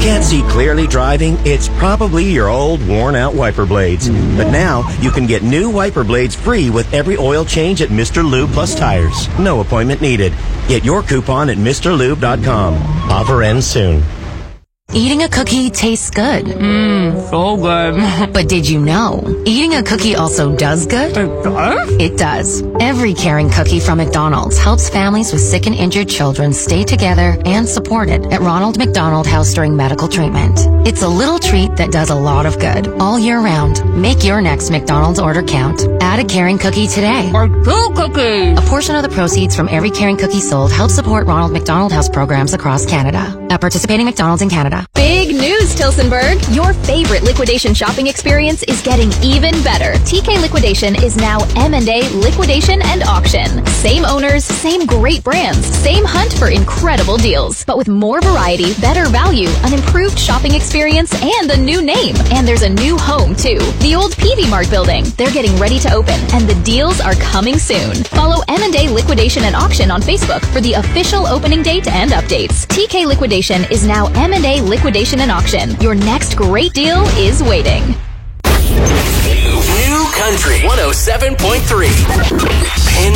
Can't see clearly driving? It's probably your old, worn-out wiper blades. But now, you can get new wiper blades free with every oil change at Mr. Lube Plus Tires. No appointment needed. Get your coupon at MrLube.com. Offer ends soon. Eating a cookie tastes good. So good. But did you know, eating a cookie also does good? It does? It does. Every caring cookie from McDonald's helps families with sick and injured children stay together and supported at Ronald McDonald House during medical treatment. It's a little treat that does a lot of good all year round. Make your next McDonald's order count. Add a caring cookie today. Or 2 cookies. A portion of the proceeds from every caring cookie sold helps support Ronald McDonald House programs across Canada. At participating McDonald's in Canada. Big news, Tilsonburg! Your favorite liquidation shopping experience is getting even better. TK Liquidation is now M&A Liquidation and Auction. Same owners, same great brands, same hunt for incredible deals, but with more variety, better value, an improved shopping experience, and a new name. And there's a new home, too. The old Peavey Mart building. They're getting ready to open, and the deals are coming soon. Follow M&A Liquidation and Auction on Facebook for the official opening date and updates. TK Liquidation is now M&A Liquidation and Auction. Your next great deal is waiting. New Country 107.3.